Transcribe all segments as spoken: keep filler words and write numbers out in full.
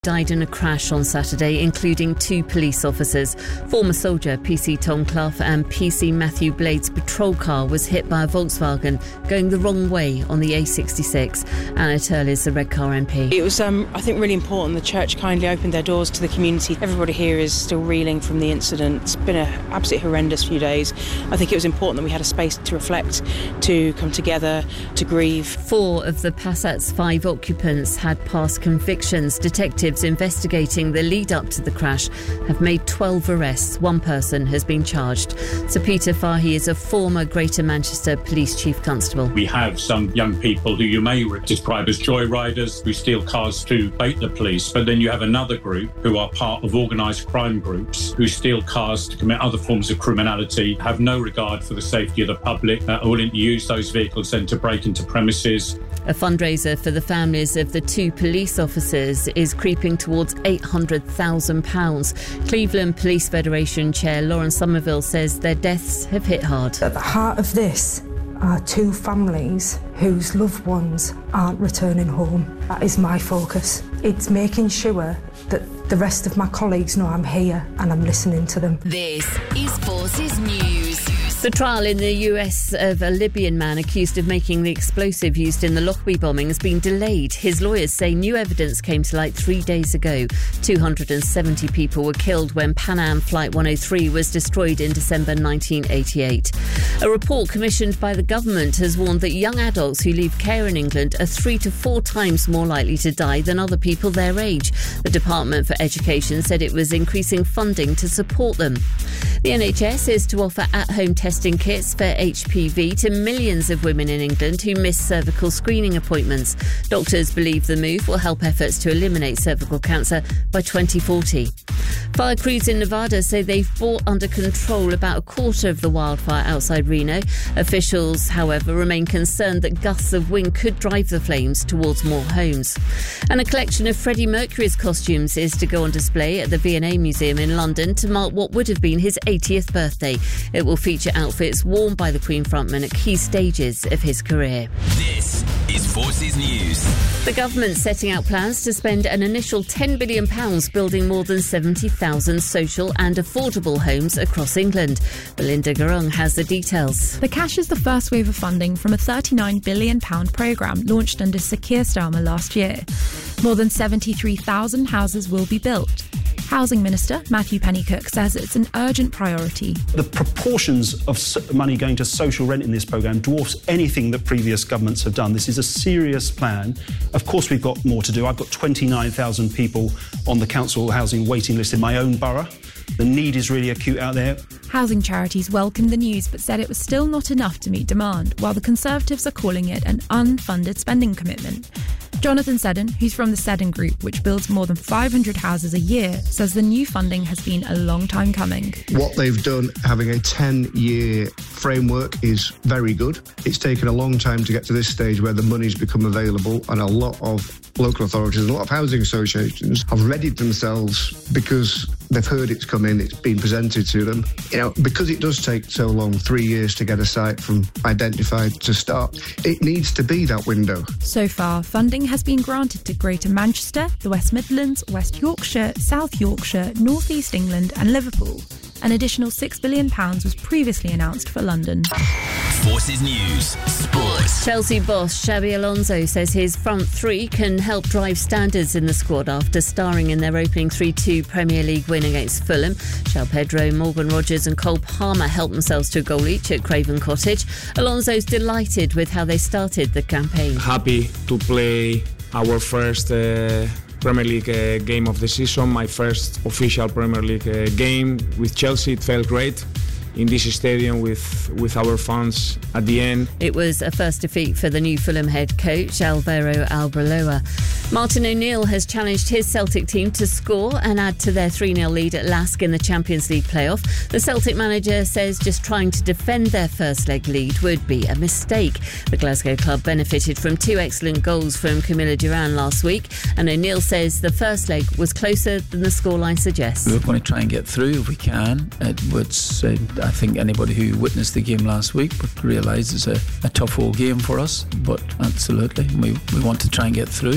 died in a crash on Saturday, including two police officers. Former soldier P C Tom Clough and P C Matthew Blade's patrol car was hit by a Volkswagen going the wrong way on the A sixty-six. Anna Turle is the Red Car M P. It was, um, I think, really important. The church kindly opened their doors to the community. Everybody here is still reeling from the incident. It's been an absolutely horrendous few days. I think it was important that we had a space to reflect, to come together, to grieve. Four of the Passat's five occupants had past convictions. Detectives investigating the lead up to the crash have made twelve arrests. One person has been charged. Sir Peter Fahey is a former Greater Manchester Police Chief Constable. We have some young people who you may describe as joyriders who steal cars to bait the police, but then you have another group who are part of organised crime groups who steal cars to commit other forms of criminality, have no regard for the safety of the public, are willing to use those vehicles then to break into premises. A fundraiser for the families of the two police officers is creeping towards eight hundred thousand pounds. Cleveland Police Federation Chair Lauren Somerville says their deaths have hit hard. At the heart of this are two families whose loved ones aren't returning home. That is my focus. It's making sure that the rest of my colleagues know I'm here and I'm listening to them. This is Forces News. The trial in the U S of a Libyan man accused of making the explosive used in the Lockerbie bombing has been delayed. His lawyers say new evidence came to light three days ago. two hundred seventy people were killed when Pan Am Flight one oh three was destroyed in December nineteen eighty-eight. A report commissioned by the government has warned that young adults who leave care in England are three to four times more likely to die than other people their age. The Department for Education said it was increasing funding to support them. The N H S is to offer at-home testing kits for H P V to millions of women in England who miss cervical screening appointments. Doctors believe the move will help efforts to eliminate cervical cancer by twenty forty. Fire crews in Nevada say they've brought under control about a quarter of the wildfire outside Reno. Officials, however, remain concerned that gusts of wind could drive the flames towards more homes. And a collection of Freddie Mercury's costumes is to go on display at the V and A Museum in London to mark what would have been his eightieth birthday. It will feature outfits worn by the Queen frontman at key stages of his career. This is Forces News. The government setting out plans to spend an initial ten billion pounds building more than seventy thousand social and affordable homes across England. Belinda Garung has the details. The cash is the first wave of funding from a thirty-nine billion pounds programme launched under Sir Keir Starmer last year. More than seventy-three thousand houses will be built. Housing Minister Matthew Pennycook says it's an urgent priority. The proportions of money going to social rent in this programme dwarfs anything that previous governments have done. This is a serious plan. Of course, we've got more to do. I've got twenty-nine thousand people on the council housing waiting list in my own borough. The need is really acute out there. Housing charities welcomed the news but said it was still not enough to meet demand, while the Conservatives are calling it an unfunded spending commitment. Jonathan Seddon, who's from the Seddon Group, which builds more than five hundred houses a year, says the new funding has been a long time coming. What they've done, having a ten-year framework, is very good. It's taken a long time to get to this stage where the money's become available, and a lot of local authorities and a lot of housing associations have readied themselves because they've heard it's come in, it's been presented to them. You know, because it does take so long, three years to get a site from identified to start, it needs to be that window. So far, funding has been granted to Greater Manchester, the West Midlands, West Yorkshire, South Yorkshire, North East England and Liverpool. An additional six billion pounds was previously announced for London. Forces News Sports. Chelsea boss Xabi Alonso says his front three can help drive standards in the squad after starring in their opening three two Premier League win against Fulham. João Pedro, Morgan Rogers and Cole Palmer helped themselves to a goal each at Craven Cottage. Alonso's delighted with how they started the campaign. Happy to play our first uh, Premier League uh, game of the season, my first official Premier League uh, game with Chelsea. It felt great in this stadium with, with our fans at the end. It was a first defeat for the new Fulham head coach, Alvaro Arbeloa. Martin O'Neill has challenged his Celtic team to score and add to their three nil lead at Lask in the Champions League playoff. The Celtic manager says just trying to defend their first leg lead would be a mistake. The Glasgow club benefited from two excellent goals from Camilla Duran last week, and O'Neill says the first leg was closer than the scoreline suggests. We're going to try and get through if we can. It was, uh, I think anybody who witnessed the game last week would realise it's a, a tough old game for us, but absolutely we, we want to try and get through. We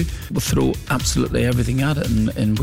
throw absolutely everything at it, and, and